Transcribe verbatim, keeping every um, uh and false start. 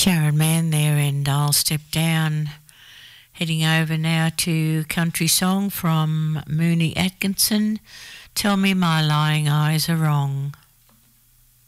Sharon Mann there, and I'll step down. Heading over now to country song from Mooney Atkinson. Tell me my lying eyes are wrong.